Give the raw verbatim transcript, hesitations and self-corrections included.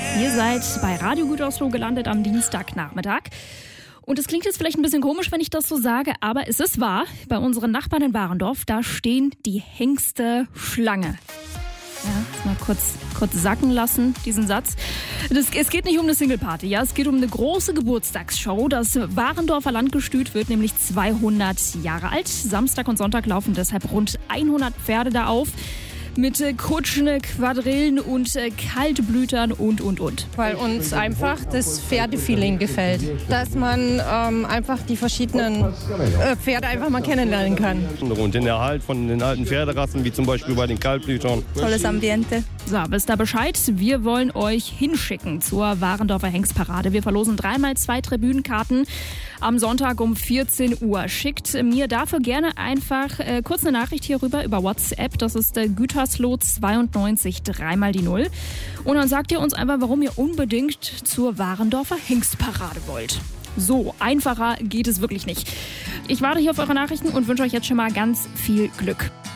Ihr seid bei Radio Gütersloh gelandet am Dienstagnachmittag. Und es klingt jetzt vielleicht ein bisschen komisch, wenn ich das so sage, aber es ist wahr. Bei unseren Nachbarn in Warendorf, da stehen die Hengste Schlange. Ja, mal kurz, kurz sacken lassen, diesen Satz. Das, es geht nicht um eine Single-Party, ja, es geht um eine große Geburtstagsshow. Das Warendorfer Landgestüt wird nämlich zweihundert Jahre alt. Samstag und Sonntag laufen deshalb rund hundert Pferde da auf. Mit äh, Kutschen, Quadrillen und äh, Kaltblütern und, und, und. Weil uns einfach das Pferdefeeling gefällt. Dass man ähm, einfach die verschiedenen äh, Pferde einfach mal kennenlernen kann. Und den Erhalt von den alten Pferderassen, wie zum Beispiel bei den Kaltblütern. Tolles Ambiente. So, wisst ihr Bescheid? Wir wollen euch hinschicken zur Warendorfer Hengstparade. Wir verlosen dreimal zwei Tribünenkarten am Sonntag um vierzehn Uhr. Schickt mir dafür gerne einfach äh, kurz eine Nachricht hier rüber über WhatsApp. Das ist der Gütersloh zweiundneunzig, dreimal die Null. Und dann sagt ihr uns einfach, warum ihr unbedingt zur Warendorfer Hengstparade wollt. So einfacher geht es wirklich nicht. Ich warte hier auf eure Nachrichten und wünsche euch jetzt schon mal ganz viel Glück.